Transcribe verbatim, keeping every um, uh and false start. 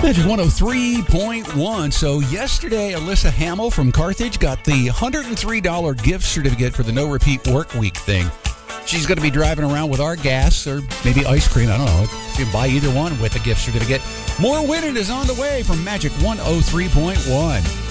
Magic one oh three point one. So yesterday, Alyssa Hamill from Carthage got the one hundred three dollars gift certificate for the No Repeat Work Week thing. She's going to be driving around with our gas or maybe ice cream. I don't know. You can buy either one with a gift certificate. More winning is on the way from Magic one oh three point one.